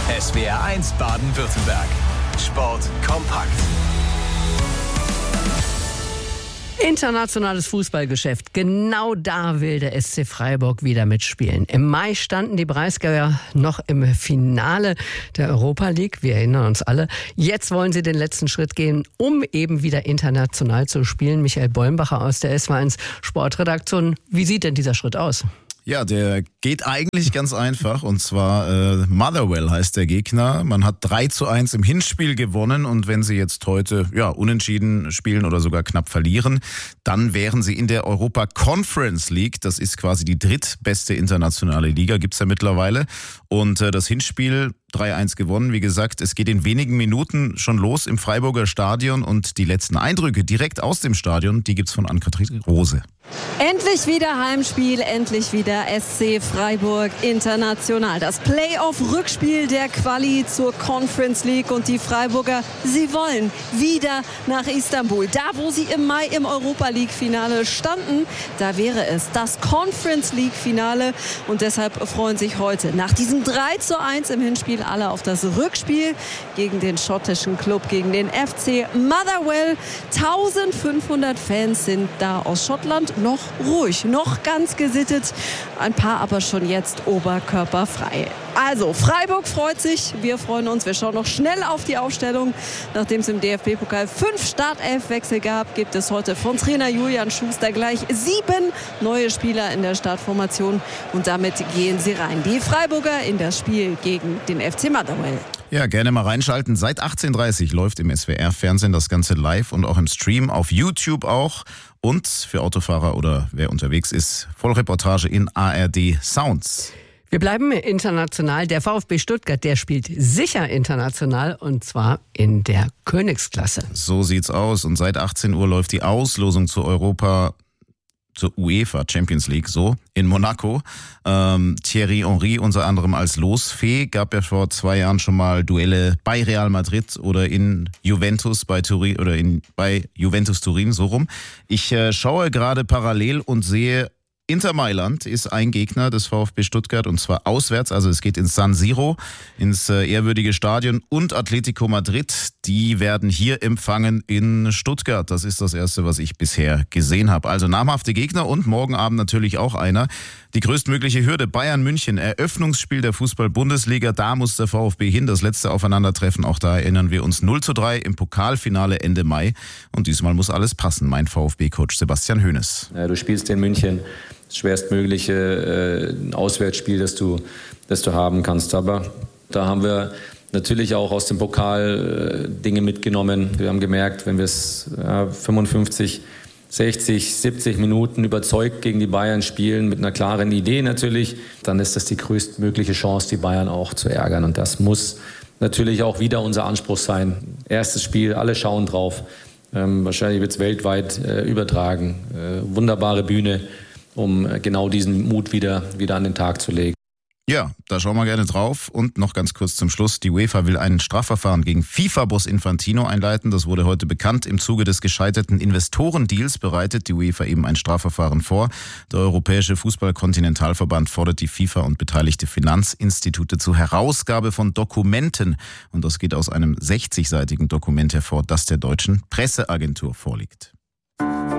SWR1 Baden-Württemberg. Sport kompakt. Internationales Fußballgeschäft. Genau da will der SC Freiburg wieder mitspielen. Im Mai standen die Breisgauer noch im Finale der Europa League. Wir erinnern uns alle. Jetzt wollen sie den letzten Schritt gehen, um eben wieder international zu spielen. Michael Bollenbacher aus der SWR1 Sportredaktion. Wie sieht denn dieser Schritt aus? Ja, der geht eigentlich ganz einfach, und zwar Motherwell heißt der Gegner. Man hat 3:1 im Hinspiel gewonnen, und wenn sie jetzt heute unentschieden spielen oder sogar knapp verlieren, dann wären sie in der Europa Conference League. Das ist quasi die drittbeste internationale Liga, gibt's ja mittlerweile. Und das Hinspiel 3:1 gewonnen. Wie gesagt, es geht in wenigen Minuten schon los im Freiburger Stadion, und die letzten Eindrücke direkt aus dem Stadion, die gibt's von Ann-Kathrin Rose. Endlich wieder Heimspiel, endlich wieder SC Freiburg international. Das Playoff-Rückspiel der Quali zur Conference League, und die Freiburger, sie wollen wieder nach Istanbul. Da, wo sie im Mai im Europa League-Finale standen, da wäre es das Conference League-Finale, und deshalb freuen sich heute nach diesem 3:1 im Hinspiel alle auf das Rückspiel gegen den schottischen Club, gegen den FC Motherwell. 1500 Fans sind da aus Schottland, noch ruhig, noch ganz gesittet, ein paar aber schon jetzt oberkörperfrei. Also, Freiburg freut sich, wir freuen uns, wir schauen noch schnell auf die Aufstellung. Nachdem es im DFB-Pokal 5 Startelfwechsel gab, gibt es heute von Trainer Julian Schuster gleich 7 neue Spieler in der Startformation, und damit gehen sie rein. Die Freiburger in das Spiel gegen den FC Motherwell. Ja, gerne mal reinschalten. Seit 18:30 läuft im SWR-Fernsehen das Ganze live und auch im Stream, auf YouTube auch. Und für Autofahrer oder wer unterwegs ist, Vollreportage in ARD Sounds. Wir bleiben international. Der VfB Stuttgart, der spielt sicher international, und zwar in der Königsklasse. So sieht's aus. Und seit 18 Uhr läuft die Auslosung zur UEFA Champions League, so, in Monaco. Thierry Henry unter anderem als Losfee. Gab ja vor 2 Jahren schon mal Duelle bei Real Madrid oder in Juventus bei Turin oder bei Juventus Turin, so rum. Ich schaue gerade parallel und sehe, Inter Mailand ist ein Gegner des VfB Stuttgart, und zwar auswärts. Also es geht ins San Siro, ins ehrwürdige Stadion, und Atletico Madrid, die werden hier empfangen in Stuttgart. Das ist das Erste, was ich bisher gesehen habe. Also namhafte Gegner, und morgen Abend natürlich auch einer. Die größtmögliche Hürde, Bayern München, Eröffnungsspiel der Fußball-Bundesliga. Da muss der VfB hin, das letzte Aufeinandertreffen. Auch da erinnern wir uns, 0:3 im Pokalfinale Ende Mai. Und diesmal muss alles passen, mein VfB-Coach Sebastian Hoeneß. Ja, du spielst in München. Das schwerstmögliche Auswärtsspiel, das du haben kannst. Aber da haben wir natürlich auch aus dem Pokal Dinge mitgenommen. Wir haben gemerkt, wenn wir es 55, 60, 70 Minuten überzeugt gegen die Bayern spielen, mit einer klaren Idee natürlich, dann ist das die größtmögliche Chance, die Bayern auch zu ärgern. Und das muss natürlich auch wieder unser Anspruch sein. Erstes Spiel, alle schauen drauf. Wahrscheinlich wird es weltweit übertragen. Wunderbare Bühne, um genau diesen Mut wieder an den Tag zu legen. Ja, da schauen wir gerne drauf. Und noch ganz kurz zum Schluss. Die UEFA will ein Strafverfahren gegen FIFA-Boss Infantino einleiten. Das wurde heute bekannt. Im Zuge des gescheiterten Investorendeals bereitet die UEFA eben ein Strafverfahren vor. Der Europäische Fußball-Kontinentalverband fordert die FIFA und beteiligte Finanzinstitute zur Herausgabe von Dokumenten. Und das geht aus einem 60-seitigen Dokument hervor, das der deutschen Presseagentur vorliegt.